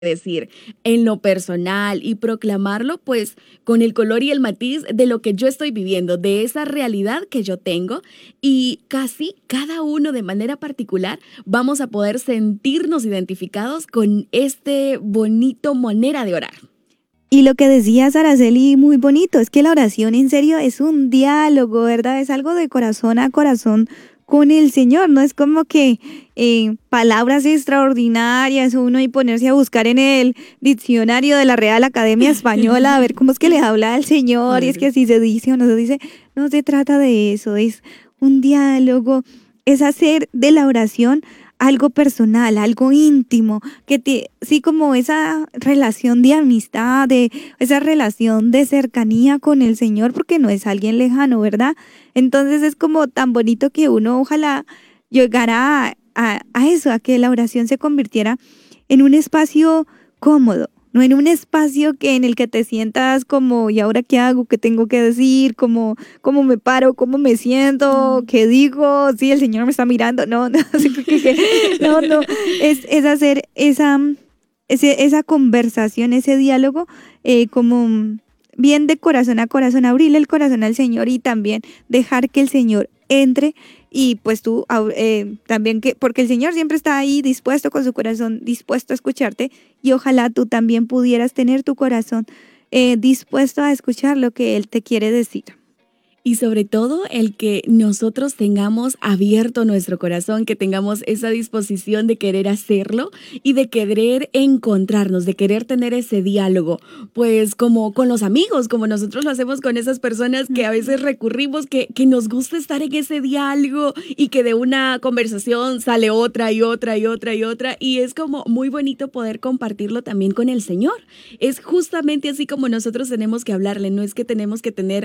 decir en lo personal y proclamarlo pues con el color y el matiz de lo que yo estoy viviendo, de esa realidad que yo tengo, y casi cada uno de manera particular vamos a poder sentirnos identificados con este bonito manera de orar. Y lo que decías, Araceli, muy bonito, es que la oración en serio es un diálogo, ¿verdad? Es algo de corazón a corazón con el Señor, no es como que palabras extraordinarias o uno y ponerse a buscar en el diccionario de la Real Academia Española a ver cómo es que le habla al Señor y es que así se dice o no se dice. No se trata de eso, es un diálogo, es hacer de la oración algo personal, algo íntimo, sí, como esa relación de amistad, esa relación de cercanía con el Señor, porque no es alguien lejano, ¿verdad? Entonces es como tan bonito que uno ojalá llegara a eso, a que la oración se convirtiera en un espacio cómodo, no en un espacio en el que te sientas como, ¿y ahora qué hago? ¿Qué tengo que decir? ¿Cómo me paro? ¿Cómo me siento? ¿Qué digo? Sí, el Señor me está mirando. No, no, no, es hacer esa conversación, ese diálogo como bien de corazón a corazón, abrirle el corazón al Señor y también dejar que el Señor entre. Y pues tú también, porque el Señor siempre está ahí dispuesto con su corazón, dispuesto a escucharte, y ojalá tú también pudieras tener tu corazón dispuesto a escuchar lo que Él te quiere decir. Y sobre todo el que nosotros tengamos abierto nuestro corazón, que tengamos esa disposición de querer hacerlo y de querer encontrarnos, de querer tener ese diálogo, pues como con los amigos, como nosotros lo hacemos con esas personas que a veces recurrimos, que nos gusta estar en ese diálogo y que de una conversación sale otra y otra y otra y otra, y es como muy bonito poder compartirlo también con el Señor. Es justamente así como nosotros tenemos que hablarle, no es que tenemos que tener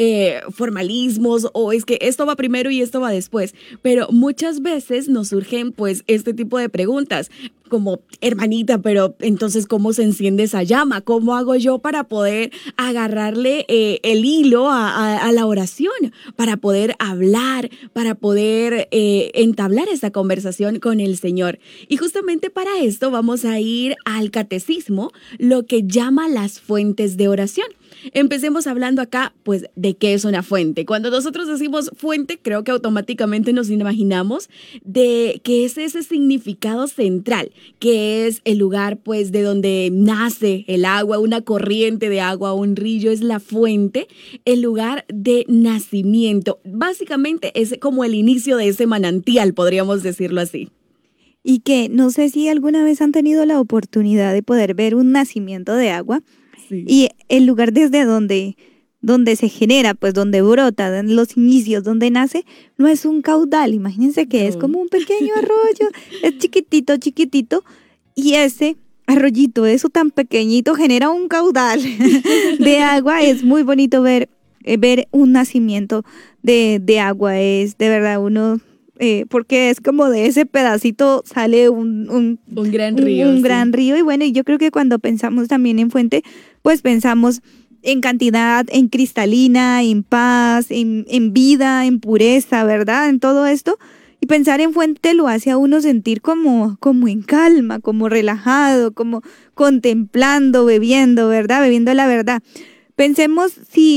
formalismos o es que esto va primero y esto va después, pero muchas veces nos surgen pues este tipo de preguntas como, hermanita, pero entonces ¿cómo se enciende esa llama? ¿Cómo hago yo para poder agarrarle el hilo a la oración? Para poder hablar, para poder entablar esta conversación con el Señor. Y justamente para esto vamos a ir al catecismo, lo que llama las fuentes de oración. Empecemos hablando acá, pues, de qué es una fuente. Cuando nosotros decimos fuente, creo que automáticamente nos imaginamos de que es ese significado central, que es el lugar, pues, de donde nace el agua, una corriente de agua, un río, es la fuente, el lugar de nacimiento. Básicamente es como el inicio de ese manantial, podríamos decirlo así. Y que no sé si alguna vez han tenido la oportunidad de poder ver un nacimiento de agua. Sí. Y el lugar desde donde se genera, pues donde brota, en los inicios, donde nace, no es un caudal. Imagínense que es como un pequeño arroyo, es chiquitito, chiquitito, y ese arroyito, eso tan pequeñito, genera un caudal de agua. Es muy bonito ver un nacimiento de agua, es de verdad uno... porque es como de ese pedacito sale un gran río. Un gran río. Y bueno, yo creo que cuando pensamos también en fuente, pues pensamos en cantidad, en cristalina, en paz, en vida, en pureza, ¿verdad? En todo esto. Y pensar en fuente lo hace a uno sentir como en calma, como relajado, como contemplando, bebiendo, ¿verdad? Bebiendo la verdad. Pensemos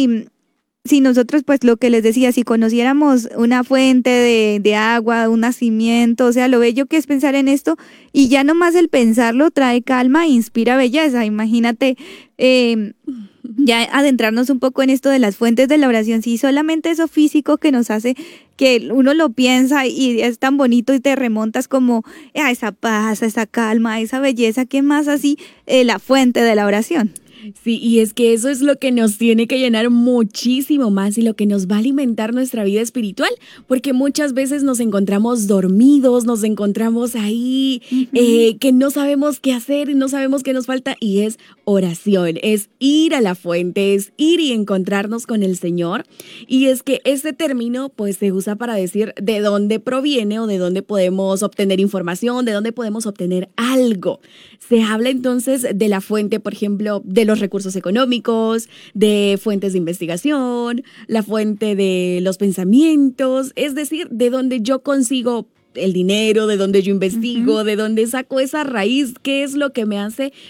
si nosotros, pues lo que les decía, si conociéramos una fuente de agua, un nacimiento, o sea, lo bello que es pensar en esto, y ya nomás el pensarlo trae calma e inspira belleza. Imagínate ya adentrarnos un poco en esto de las fuentes de la oración, sí, solamente eso físico que nos hace que uno lo piensa y es tan bonito y te remontas como a esa paz, a esa calma, a esa belleza, ¿qué más así la fuente de la oración? Sí, y es que eso es lo que nos tiene que llenar muchísimo más y lo que nos va a alimentar nuestra vida espiritual, porque muchas veces nos encontramos dormidos, nos encontramos ahí que no sabemos qué hacer y no sabemos qué nos falta, y es oración, es ir a la fuente, es ir y encontrarnos con el Señor. Y es que este término pues se usa para decir de dónde proviene o de dónde podemos obtener información, de dónde podemos obtener algo. Se habla entonces de la fuente, por ejemplo, de los recursos económicos, de fuentes de investigación, la fuente de los pensamientos, es decir, de donde yo consigo el dinero, de dónde yo investigo, de dónde saco esa raíz, qué es lo que me hace